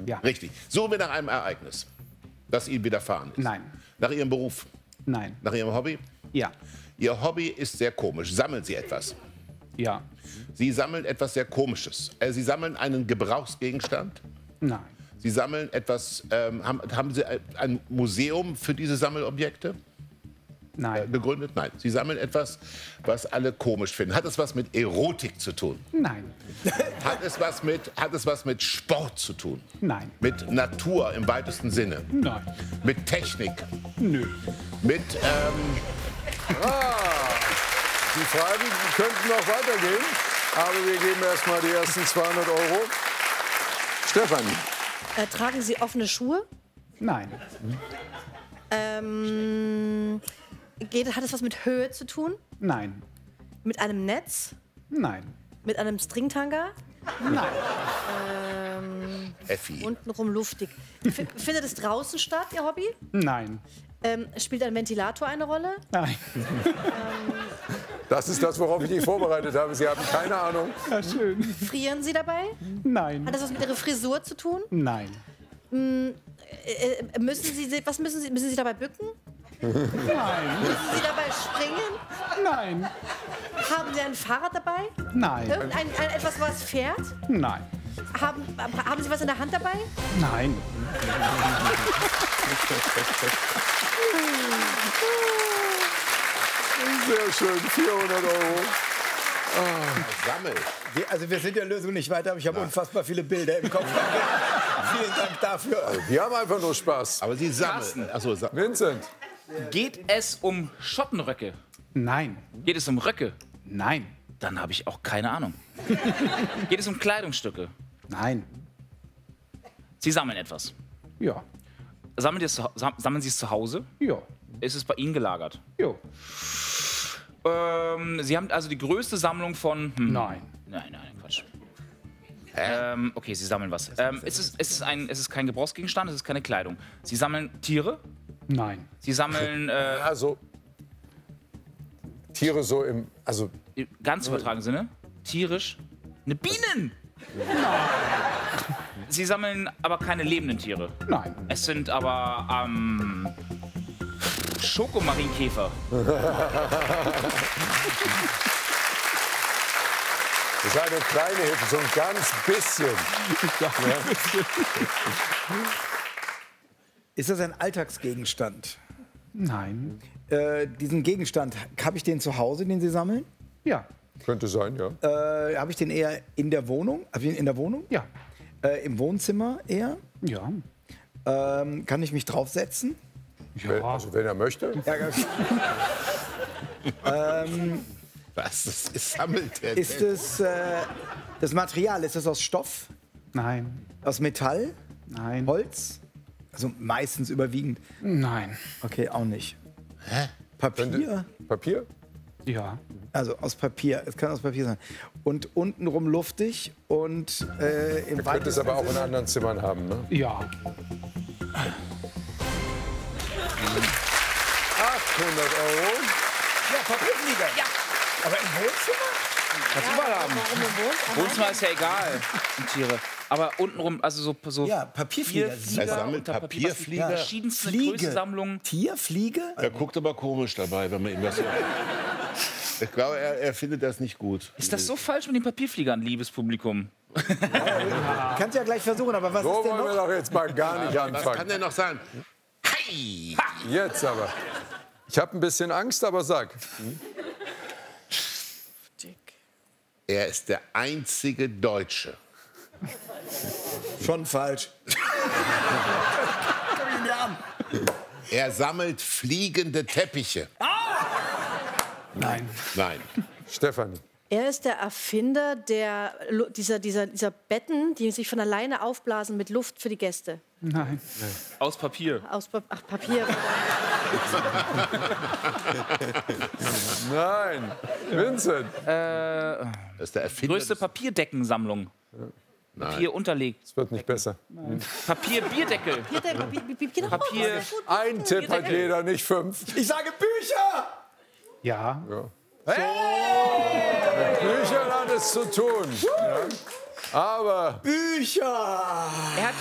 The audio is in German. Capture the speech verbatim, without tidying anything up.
Ja. Richtig. Suchen wir nach einem Ereignis, das Ihnen widerfahren ist. Nein. Nach Ihrem Beruf? Nein. Nach Ihrem Hobby? Ja. Ihr Hobby ist sehr komisch. Sammeln Sie etwas? Ja. Sie sammeln etwas sehr Komisches. Äh, Sie sammeln einen Gebrauchsgegenstand? Nein. Sie sammeln etwas, ähm, haben, haben Sie ein Museum für diese Sammelobjekte Nein. äh, gegründet? Nein. Sie sammeln etwas, was alle komisch finden. Hat es was mit Erotik zu tun? Nein. Hat es was mit, hat es was mit Sport zu tun? Nein. Mit Natur im weitesten Sinne? Nein. Mit Technik? Nö. Mit, ähm, Die Fragen könnten noch weitergehen, aber wir geben erst mal die ersten zweihundert Euro. Stefan. Äh, tragen Sie offene Schuhe? Nein. Ähm, geht, hat es was mit Höhe zu tun? Nein. Mit einem Netz? Nein. Mit einem Stringtanga? Nein. Ähm, Effi. untenrum luftig. F findet es draußen statt, Ihr Hobby? Nein. Ähm, spielt ein Ventilator eine Rolle? Nein. Das ist das, worauf ich dich vorbereitet habe. Sie haben keine Ahnung. Ja, schön. Frieren Sie dabei? Nein. Hat das was mit Ihrer Frisur zu tun? Nein. Äh, äh, müssen Sie, was müssen Sie, müssen Sie dabei bücken? Nein. Müssen Sie dabei springen? Nein. Haben Sie ein Fahrrad dabei? Nein. Irgendein ein, etwas, was fährt? Nein. Haben, haben Sie was in der Hand dabei? Nein. Sehr schön, vierhundert Euro. Sammel. Wir, also wir sind der Lösung nicht weiter, aber ich habe unfassbar viele Bilder im Kopf. Vielen Dank dafür. Wir haben einfach nur Spaß. Aber Sie sammeln. Achso, sa Vincent. Geht es um Schottenröcke? Nein. Geht es um Röcke? Nein. Dann habe ich auch keine Ahnung. Geht es um Kleidungsstücke? Nein. Sie sammeln etwas. Ja. Sammeln, Sie es zu, sam- sammeln Sie es zu Hause? Ja. Ist es bei Ihnen gelagert? Ja. Ähm, Sie haben also die größte Sammlung von... Hm. Nein. Nein, nein, Quatsch. Ähm, okay, Sie sammeln was. Ähm, ist es, ist es, ein, ist es kein Gebrauchsgegenstand, es ist keine Kleidung. Sie sammeln Tiere? Nein. Sie sammeln, äh, Also, Tiere so im, also im ganz übertragenen Sinne, tierisch, eine Bienen! Sie sammeln aber keine lebenden Tiere. Nein. Es sind aber ähm, Schokomarienkäfer. das ist eine kleine Hilfe, so ein ganz bisschen. Ist das ein Alltagsgegenstand? Nein. Äh, diesen Gegenstand, habe ich den zu Hause, den Sie sammeln? Ja. Könnte sein, ja. Äh, habe ich den eher in der Wohnung? Hab ich ihn in der Wohnung? Ja. Äh, Im Wohnzimmer eher? Ja. Ähm, kann ich mich draufsetzen? Wenn, also wenn er möchte. Ja, ähm, Was das ist, sammelt der ist denn? es äh, das Material? Ist es aus Stoff? Nein. Aus Metall? Nein. Holz? Also meistens überwiegend. Nein. Okay, auch nicht. Hä? Papier? Papier? Ja. Also aus Papier. Es kann aus Papier sein. Und untenrum luftig und äh, im Er könnte es aber auch in anderen Zimmern haben, ne? Ja. achthundert Euro. Ja, Papierflieger. Ja. Aber im Wohnzimmer? Kannst du mal haben. Warum im Wohnzimmer? Wohnzimmer ist ja egal, die Tiere. Aber untenrum, also so, so Ja, Papierflieger. Er sammelt unter Papierflieger. verschiedenste Fliege. Größensammlungen. Tier, Fliege? Er guckt aber komisch dabei, wenn man ihm das. Ich glaube, er, er findet das nicht gut. Ist das so falsch mit den Papierfliegern, liebes Publikum? Kannst ja gleich versuchen, aber was So ist denn wollen wir noch? doch jetzt mal gar nicht Was kann anfangen. der noch sagen? Hi! Jetzt aber. Ich habe ein bisschen Angst, aber sag. Er ist der einzige Deutsche. Schon falsch. Er sammelt fliegende Teppiche. Nein. Nein. Stefanie. Er ist der Erfinder der, Lu- dieser, dieser, dieser Betten, die sich von alleine aufblasen mit Luft für die Gäste. Nein. Aus Papier. Aus Pa- Ach, Papier. Nein. Vincent. Äh, Das ist der Erfinder. größte des- Papierdecksammlung. Papier unterlegt. Es wird nicht besser. Papier-Bierdeckel. Papier, Papier, Papier, genau, Papier. sehr gut. Ein Tipp hat jeder, nicht fünf. Ich sage Bücher! Ja. Büchern hat es zu tun. Ja. Aber Bücher! Er hat